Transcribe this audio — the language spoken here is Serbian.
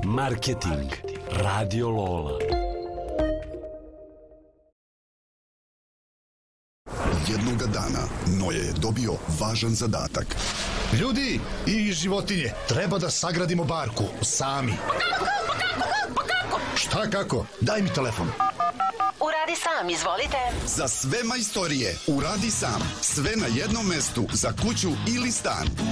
Marketing Radio Lola. Jednoga dana Noje je dobio važan zadatak. Ljudi i životinje, treba da sagradimo barku sami. Kako? Šta kako? Daj mi telefon. Uradi sam, izvolite. Za sve majstorije uradi sam. Sve na jednom mestu za kuću ili stan.